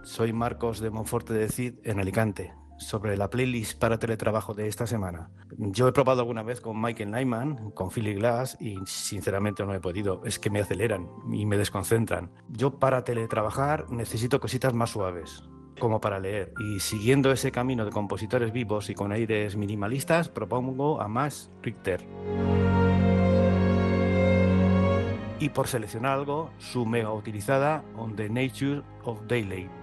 soy Marcos de Monforte de Cid en Alicante. Sobre la playlist para teletrabajo de esta semana. Yo he probado alguna vez con Michael Nyman, con Philip Glass y sinceramente no he podido. Es que me aceleran y me desconcentran. Yo para teletrabajar necesito cositas más suaves, como para leer. Y siguiendo ese camino de compositores vivos y con aires minimalistas, propongo a Max Richter. Y por seleccionar algo, su mega utilizada On the Nature of Daylight.